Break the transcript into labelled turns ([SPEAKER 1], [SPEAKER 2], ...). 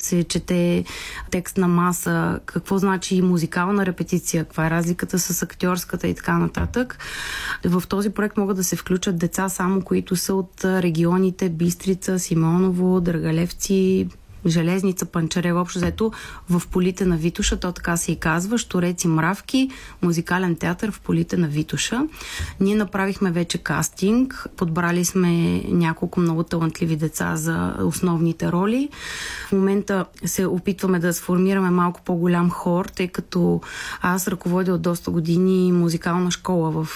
[SPEAKER 1] се чете текст на маса, какво значи музикална репетиция, каква е разликата с актьорската и така нататък. В този проект могат да се включат деца само, които са от регионите Бистрица, Симеоново, Драгалевци, Железница, Панчарево, общо взето в полите на Витоша, то така се и казва, Щурец и Мравки, музикален театър в полите на Витоша. Ние направихме вече кастинг, подбрали сме няколко много талантливи деца за основните роли. В момента се опитваме да сформираме малко по-голям хор, тъй като аз ръководя от доста години музикална школа в